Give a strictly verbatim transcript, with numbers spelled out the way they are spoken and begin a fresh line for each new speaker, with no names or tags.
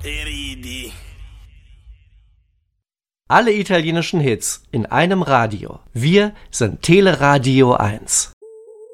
Eridi.
Alle italienischen Hits in einem Radio. Wir sind Teleradio eins.